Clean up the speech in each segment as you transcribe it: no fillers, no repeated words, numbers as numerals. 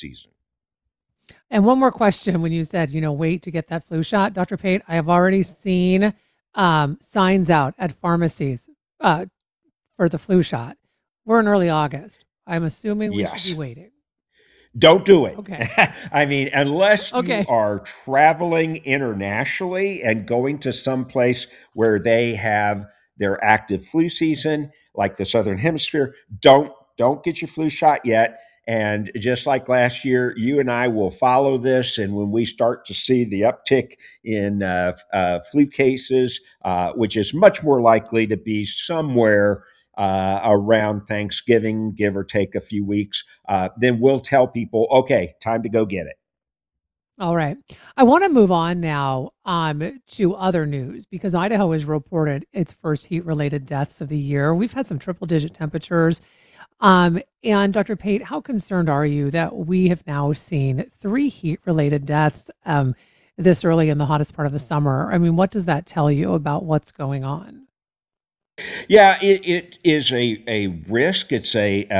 season. And one more question when you said, wait to get that flu shot, Dr. Pate, I have already seen signs out at pharmacies uh, for the flu shot. We're in early August. I'm assuming we should be Yes. waiting. Don't do it. Okay. I mean, unless you Okay. are traveling internationally and going to some place where they have their active flu season, like the Southern Hemisphere, don't get your flu shot yet. And just like last year, you and I will follow this. And when we start to see the uptick in flu cases, which is much more likely to be somewhere around Thanksgiving, give or take a few weeks, then we'll tell people, okay, time to go get it. All right. I want to move on now to other news because Idaho has reported its first heat related deaths of the year. We've had some triple digit temperatures. And Dr. Pate, how concerned are you that we have now seen 3 heat related deaths this early in the hottest part of the summer? I mean, what does that tell you about what's going on? Yeah, it is a risk. It's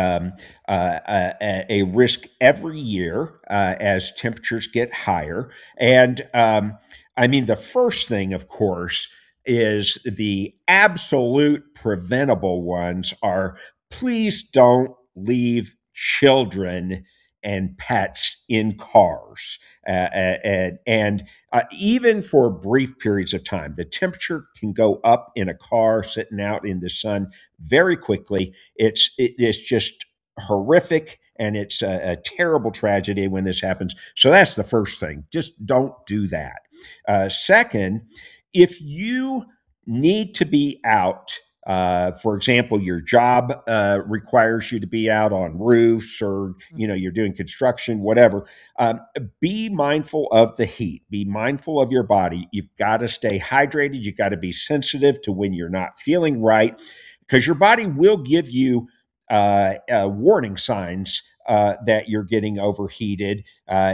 a risk every year as temperatures get higher. And I mean, the first thing, of course, is the absolute preventable ones are please don't leave children and pets in cars. And even for brief periods of time, the temperature can go up in a car sitting out in the sun very quickly. It's just horrific, and it's a terrible tragedy when this happens. So that's the first thing. Just don't do that. Second, if you need to be out, for example, your job requires you to be out on roofs, or you're doing construction, whatever. Um, be mindful of the heat. Be mindful of your body. You've got to stay hydrated. You've got to be sensitive to when you're not feeling right, because your body will give you warning signs that you're getting overheated.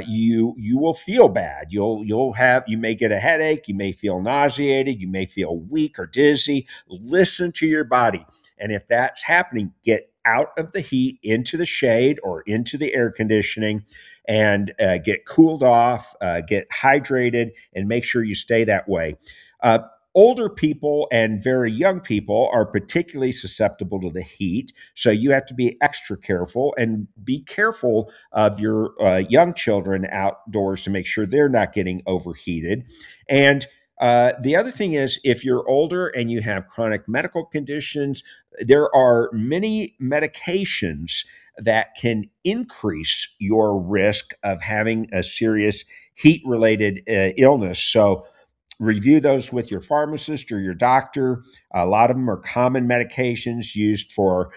You will feel bad. You may get a headache. You may feel nauseated. You may feel weak or dizzy. Listen to your body, and if that's happening, get out of the heat into the shade or into the air conditioning and get cooled off, get hydrated, and make sure you stay that way. Uh, Older people and very young people are particularly susceptible to the heat, so you have to be extra careful and be careful of your young children outdoors to make sure they're not getting overheated. And the other thing is, if you're older and you have chronic medical conditions, there are many medications that can increase your risk of having a serious heat related illness. So, review those with your pharmacist or your doctor. A lot of them are common medications used for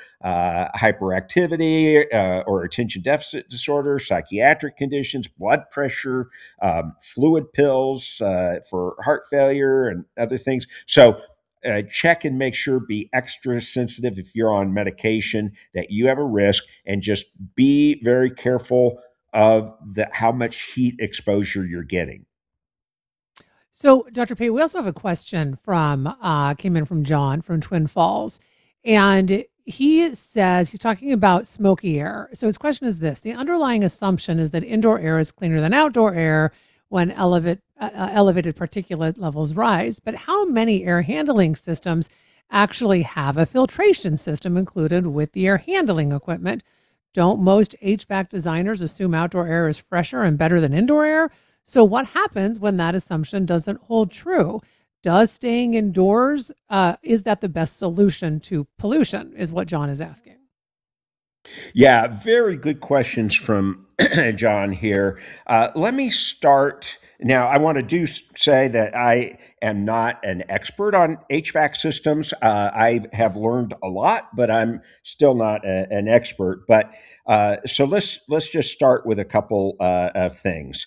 hyperactivity or attention deficit disorder, psychiatric conditions, blood pressure, fluid pills for heart failure, and other things. So, check and make sure, be extra sensitive if you're on medication that you have a risk, and just be very careful of how much heat exposure you're getting. So, Dr. Pate, we also have a question from came in from John from Twin Falls, and he says he's talking about smoky air. So his question is this: the underlying assumption is that indoor air is cleaner than outdoor air when elevated particulate levels rise. But how many air handling systems actually have a filtration system included with the air handling equipment? Don't most HVAC designers assume outdoor air is fresher and better than indoor air? So, what happens when that assumption doesn't hold true? Does staying indoors, is that the best solution to pollution, is what John is asking. Yeah, very good questions from John here. Let me start. Now, I want to say that I am not an expert on HVAC systems. I have learned a lot, but I'm still not an expert. But so let's just start with a couple of things.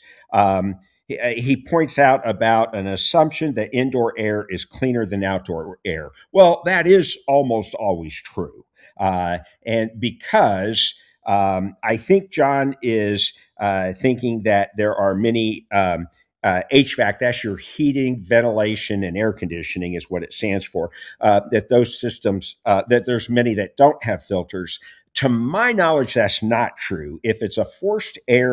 He points out about an assumption that indoor air is cleaner than outdoor air. Well, that is almost always true. And because I think John is thinking that there are many HVAC, that's your heating, ventilation, and air conditioning, is what it stands for. That those systems, that there's many that don't have filters. To my knowledge, that's not true. If it's a forced air